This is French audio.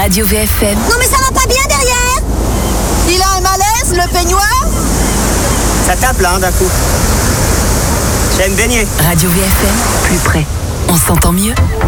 Radio VFM. Non mais ça va pas bien derrière. Il a un malaise, le peignoir. Ça tape là, d'un coup. J'aime baigner. Radio VFM, plus près. On s'entend mieux.